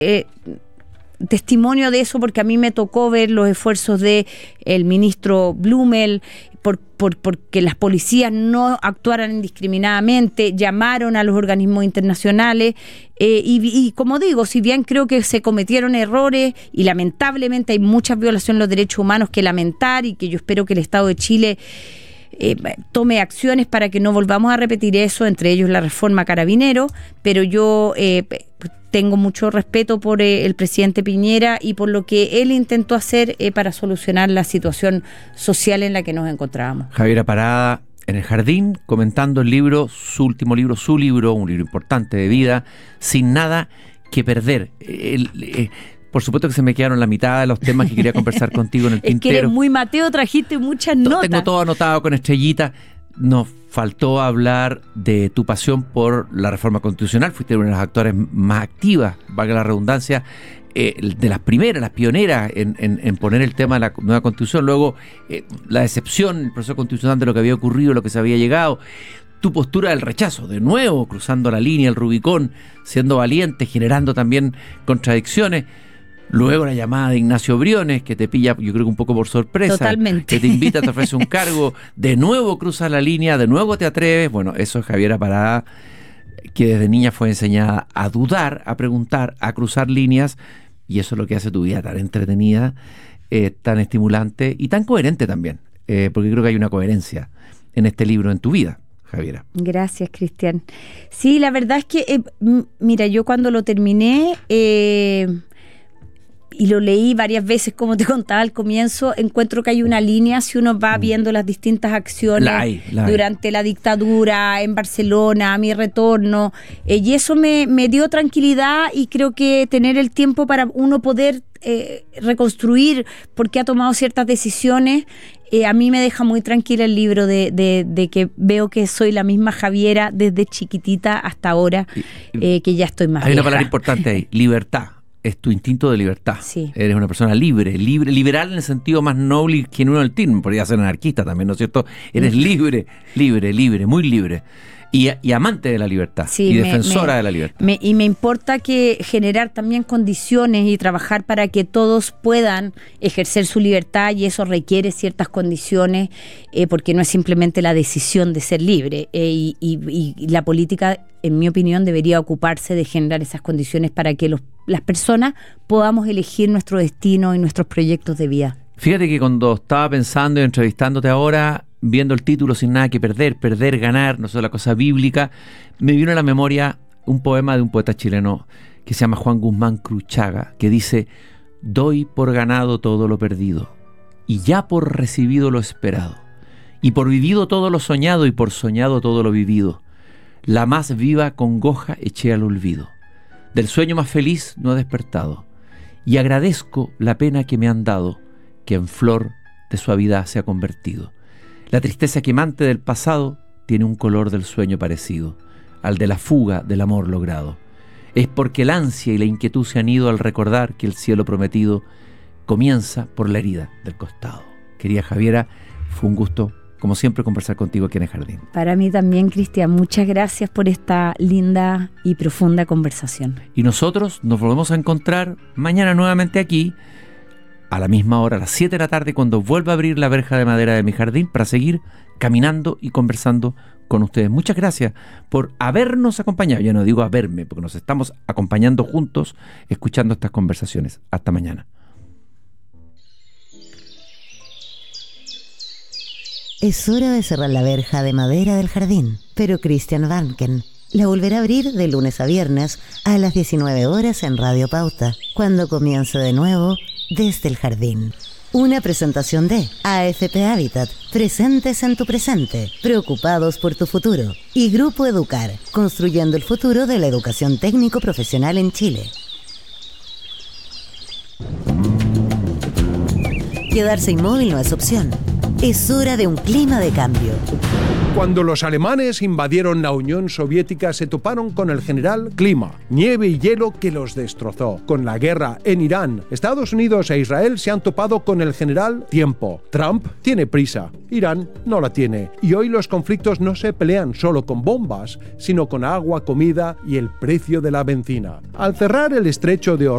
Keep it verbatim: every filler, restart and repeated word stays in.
Eh, testimonio de eso porque a mí me tocó ver los esfuerzos de el ministro Blumel por, por, porque las policías no actuaran indiscriminadamente, llamaron a los organismos internacionales eh, y, y como digo, si bien creo que se cometieron errores y lamentablemente hay muchas violaciones de los derechos humanos que lamentar y que yo espero que el Estado de Chile Eh, tome acciones para que no volvamos a repetir eso, entre ellos la reforma Carabinero, pero yo eh, tengo mucho respeto por eh, el presidente Piñera y por lo que él intentó hacer eh, para solucionar la situación social en la que nos encontrábamos. Javiera Parada en el Jardín, comentando el libro, su último libro, su libro, un libro importante de vida, Sin nada que perder. El, el, Por supuesto que se me quedaron la mitad de los temas que quería conversar contigo en el tintero. Es que eres muy Mateo, trajiste muchas notas. Tengo todo anotado con estrellita. Nos faltó hablar de tu pasión por la reforma constitucional. Fuiste una de las actores más activas, valga la redundancia, eh, de las primeras, las pioneras en, en, en poner el tema de la nueva constitución. Luego, eh, la decepción en el proceso constitucional de lo que había ocurrido, lo que se había llegado. Tu postura del rechazo, de nuevo cruzando la línea, el Rubicón, siendo valiente, generando también contradicciones. Luego la llamada de Ignacio Briones, que te pilla, yo creo que un poco por sorpresa. Totalmente. Que te invita, te ofrece un cargo, de nuevo cruzas la línea, de nuevo te atreves. Bueno, eso es Javiera Parada, que desde niña fue enseñada a dudar, a preguntar, a cruzar líneas, y eso es lo que hace tu vida tan entretenida, eh, tan estimulante y tan coherente también, eh, porque creo que hay una coherencia en este libro, en tu vida, Javiera. Gracias, Cristian. Sí, la verdad es que, eh, m- mira, yo cuando lo terminé... Eh, y lo leí varias veces, como te contaba al comienzo, encuentro que hay una línea si uno va viendo las distintas acciones la hay, la hay. durante la dictadura, en Barcelona, a mi retorno, eh, y eso me, me dio tranquilidad y creo que tener el tiempo para uno poder eh, reconstruir por qué ha tomado ciertas decisiones, eh, a mí me deja muy tranquila el libro de, de, de que veo que soy la misma Javiera desde chiquitita hasta ahora, eh, que ya estoy más Hay vieja. una palabra importante ahí, libertad. Es tu instinto de libertad. Sí. Eres una persona libre, libre, liberal en el sentido más noble y genuino del término. Podría ser anarquista también, ¿no es cierto? Eres libre, libre, libre, muy libre. Y, y amante de la libertad, sí, y me, defensora me, de la libertad. Me, y me importa que generar también condiciones y trabajar para que todos puedan ejercer su libertad, y eso requiere ciertas condiciones, eh, porque no es simplemente la decisión de ser libre. Eh, y, y, y la política, en mi opinión, debería ocuparse de generar esas condiciones para que los, las personas podamos elegir nuestro destino y nuestros proyectos de vida. Fíjate que cuando estaba pensando y entrevistándote ahora, viendo el título Sin nada que perder, perder, ganar, no solo la cosa bíblica, me vino a la memoria un poema de un poeta chileno que se llama Juan Guzmán Cruchaga, que dice: doy por ganado todo lo perdido, y ya por recibido lo esperado, y por vivido todo lo soñado, y por soñado todo lo vivido, la más viva congoja eché al olvido, del sueño más feliz no he despertado, y agradezco la pena que me han dado, que en flor de suavidad se ha convertido. La tristeza quemante del pasado tiene un color del sueño parecido al de la fuga del amor logrado. Es porque el ansia y la inquietud se han ido al recordar que el cielo prometido comienza por la herida del costado. Querida Javiera, fue un gusto, como siempre, conversar contigo aquí en el Jardín. Para mí también, Cristian, muchas gracias por esta linda y profunda conversación. Y nosotros nos volvemos a encontrar mañana nuevamente aquí, a la misma hora, a las siete de la tarde, cuando vuelva a abrir la verja de madera de mi jardín, para seguir caminando y conversando con ustedes. Muchas gracias por habernos acompañado. Ya no digo a verme, porque nos estamos acompañando juntos, escuchando estas conversaciones. Hasta mañana. Es hora de cerrar la verja de madera del jardín, pero Christian Vanken la volverá a abrir de lunes a viernes a las diecinueve horas en Radio Pauta, cuando comience de nuevo Desde el Jardín. Una presentación de A F P Habitat, presentes en tu presente, preocupados por tu futuro. Y Grupo Educar, construyendo el futuro de la educación técnico-profesional en Chile. Quedarse inmóvil no es opción. Es hora de un clima de cambio. Cuando los alemanes invadieron la Unión Soviética se toparon con el general Clima, nieve y hielo que los destrozó. Con la guerra en Irán, Estados Unidos e Israel se han topado con el general Tiempo. Trump tiene prisa, Irán no la tiene. Y hoy los conflictos no se pelean solo con bombas, sino con agua, comida y el precio de la benzina. Al cerrar el estrecho de